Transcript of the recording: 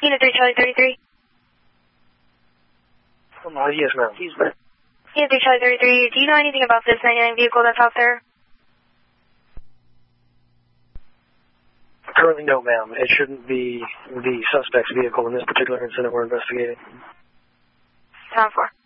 Unit 3, Charlie 33. Yes, ma'am. Unit 3, Charlie 33, do you know anything about this 99 vehicle that's out there? Currently, no, ma'am. It shouldn't be the suspect's vehicle in this particular incident we're investigating. 10-4.